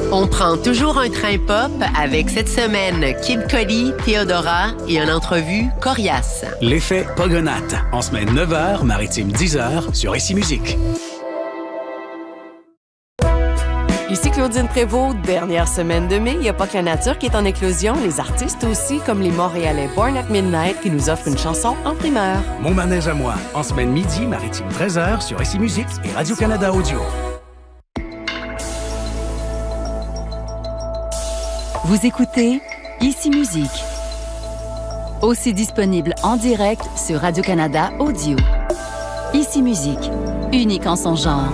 On prend toujours un train pop avec cette semaine Kid Cudi, Theodora et une entrevue coriace. L'effet Pogonate, en semaine 9h, maritime 10h, sur Ici Musique. Ici Claudine Prévost, dernière semaine de mai. Il n'y a pas que la nature qui est en éclosion, les artistes aussi, comme les Montréalais Born at Midnight qui nous offrent une chanson en primeur. Mon manège à moi, en semaine midi, maritime 13h, sur Ici Musique et Radio-Canada Audio. Vous écoutez Ici Musique. Aussi disponible en direct sur Radio-Canada Audio. Ici Musique, unique en son genre.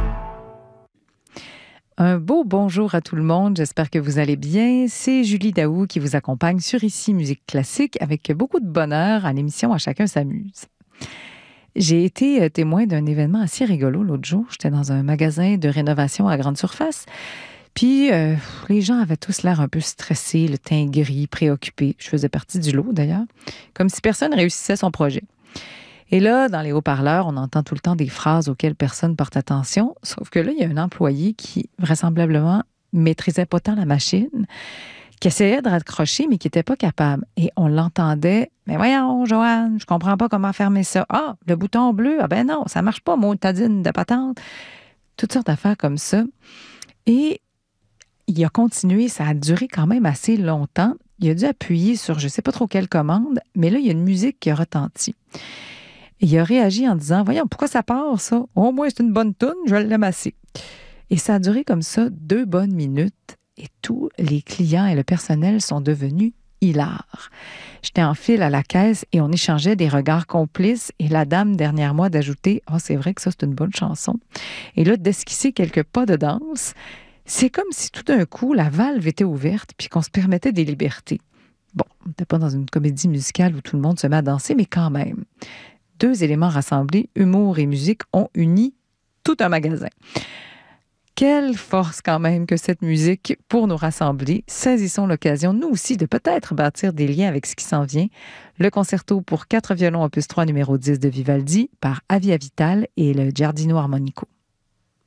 Un beau bonjour à tout le monde, j'espère que vous allez bien. C'est Julie Daou qui vous accompagne sur Ici Musique Classique avec beaucoup de bonheur à l'émission À chacun s'amuse. J'ai été témoin d'un événement assez rigolo l'autre jour. J'étais dans un magasin de rénovation à grande surface. Puis, les gens avaient tous l'air un peu stressés, le teint gris, préoccupés. Je faisais partie du lot, d'ailleurs, comme si personne réussissait son projet. Et là, dans les haut-parleurs, on entend tout le temps des phrases auxquelles personne porte attention, sauf que là, il y a un employé qui, vraisemblablement, maîtrisait pas tant la machine, qui essayait de raccrocher, mais qui n'était pas capable. Et on l'entendait, « Mais voyons, Joanne, je comprends pas comment fermer ça. Ah, le bouton bleu, ah ben non, ça marche pas, motadine de patente. » Toutes sortes d'affaires comme ça. Et il a continué, ça a duré quand même assez longtemps. Il a dû appuyer sur je ne sais pas trop quelle commande, mais là, il y a une musique qui a retenti. Et il a réagi en disant « Voyons, pourquoi ça part, ça? Au moins, c'est une bonne toune, je l'aime assez. » Et ça a duré comme ça 2 bonnes minutes et tous les clients et le personnel sont devenus hilars. J'étais en file à la caisse et on échangeait des regards complices et la dame derrière moi d'ajouter « Ah, c'est vrai que ça, c'est une bonne chanson. » Et là, d'esquisser quelques pas de danse. C'est comme si tout d'un coup, la valve était ouverte puis qu'on se permettait des libertés. Bon, on n'était pas dans une comédie musicale où tout le monde se met à danser, mais quand même. 2 éléments rassemblés, humour et musique, ont uni tout un magasin. Quelle force quand même que cette musique pour nous rassembler. Saisissons l'occasion, nous aussi, de peut-être bâtir des liens avec ce qui s'en vient. Le concerto pour 4 violons opus 3 numéro 10 de Vivaldi par Avia Vital et le Giardino Armonico.